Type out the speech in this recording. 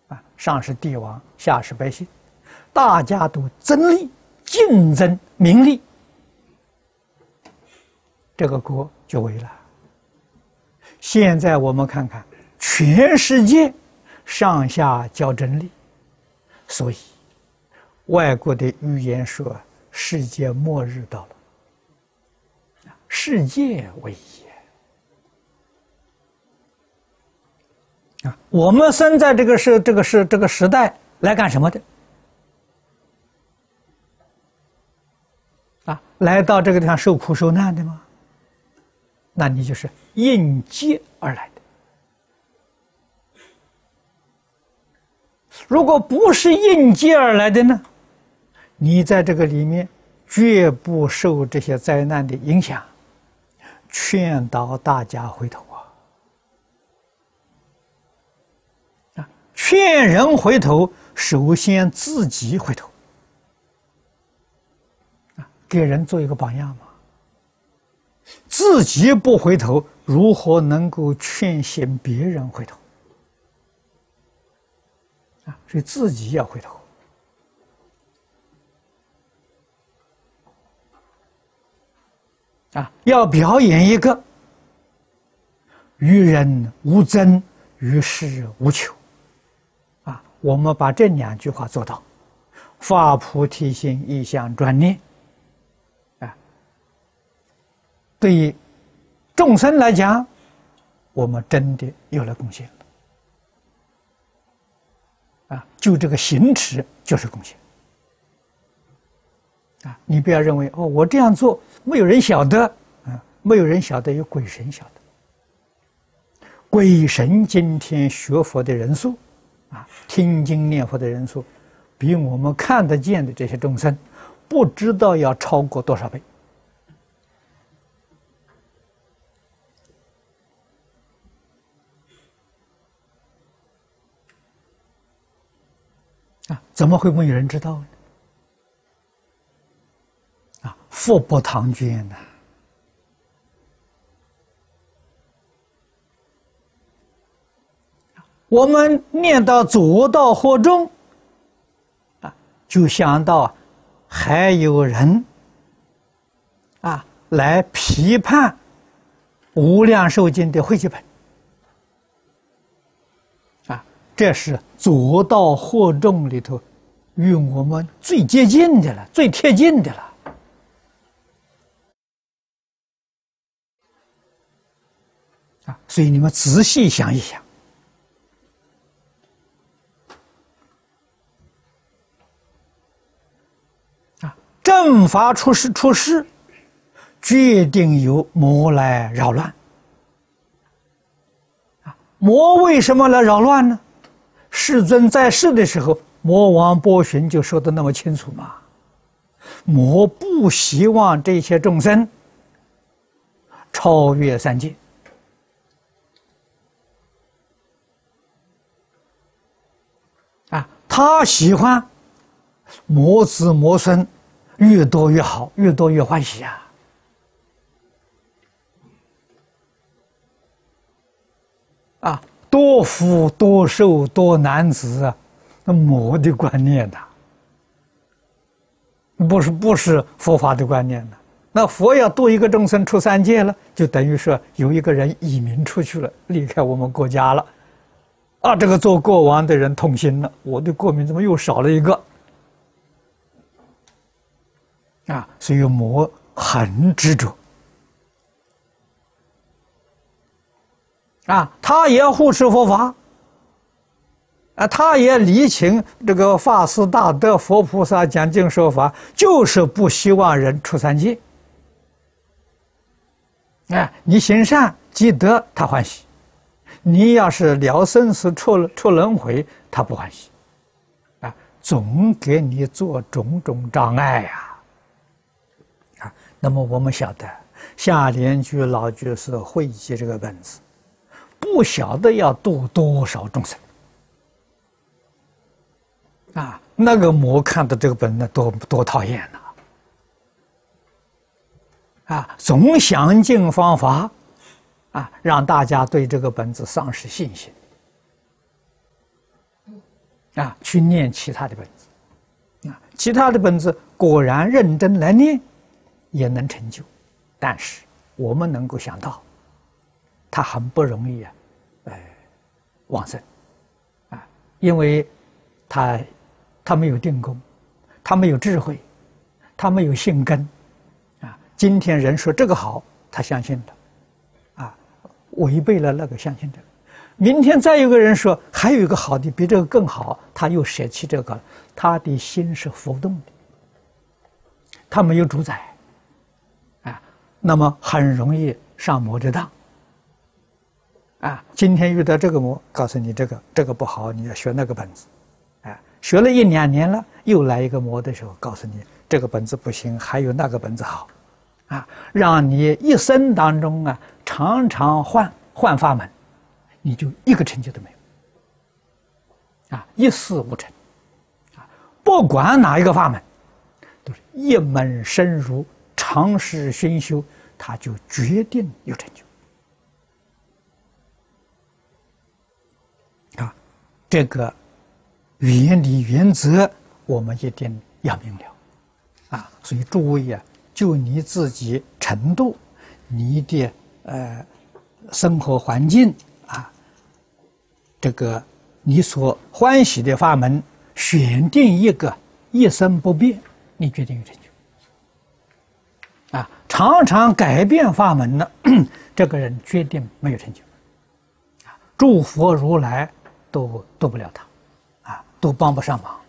上是帝王，下是百姓，大家都争利，竞争名利，这个国就危了。现在我们看看，全世界上下较真理，所以外国的预言说世界末日到了，世界危也。我们生在这个时代来干什么的？来到这个地方受苦受难的吗？那你就是应劫而来的。如果不是应劫而来的呢，你在这个里面绝不受这些灾难的影响，劝导大家回头劝人回头，首先自己回头给人做一个榜样嘛。自己不回头，如何能够劝醒别人回头所以自己要回头要表演一个于人无争，于事无求我们把这2句话做到，发菩提心，一向专念对于众生来讲，我们真的有了贡献就这个行持就是贡献你不要认为我这样做没有人晓得没有人晓得，有鬼神晓得。鬼神今天学佛的人数听经念佛的人数，比我们看得见的这些众生，不知道要超过多少倍怎么会没有人知道呢？福不唐捐我们念到左道惑众就想到还有人来批判无量寿经的汇集本这是左道惑众里头与我们最接近的了，最贴近的了所以你们仔细想一想正法出世，决定由魔来扰乱魔为什么来扰乱呢？世尊在世的时候，魔王波旬就说得那么清楚嘛。魔不希望这些众生超越三界他喜欢魔子魔孙越多越好，越多越欢喜多福多寿多男子那魔的观念不是佛法的观念那佛要度一个众生出三界了，就等于说有一个人移民出去了，离开我们国家了这个做国王的人痛心了，我的国民怎么又少了一个所以魔很执着他也护持佛法他也礼请这个法师大德佛菩萨讲经说法，就是不希望人出三界你行善积德他欢喜，你要是了生死出轮回他不欢喜总给你做种种障碍那么我们晓得下联居老居士汇集这个本子，不晓得要度多少众生那个魔看到这个本子多讨厌总想尽方法让大家对这个本子丧失信心去念其他的本子，其他的本子果然认真来念，也能成就。但是我们能够想到，他很不容易往生，因为他没有定功，他没有智慧，他没有信根，今天人说这个好，他相信了，违背了那个相信者。明天再有个人说还有一个好的，比这个更好，他又舍弃这个了，他的心是浮动的，他没有主宰，那么很容易上魔的当。今天遇到这个魔，告诉你这个不好，你要学那个本子，学了1、2年了，又来一个魔的时候，告诉你这个本子不行，还有那个本子好，让你一生当中常常换法门，你就一个成就都没有，一事无成，不管哪一个法门，都是一门深入，长时熏修，他就决定有成就。这个原理原则我们一定要明了，所以诸位就你自己程度，你的生活环境这个你所欢喜的法门，选定一个一生不变，你决定有成就。常常改变法门呢，这个人决定没有成就。诸佛如来都不了他，都帮不上忙。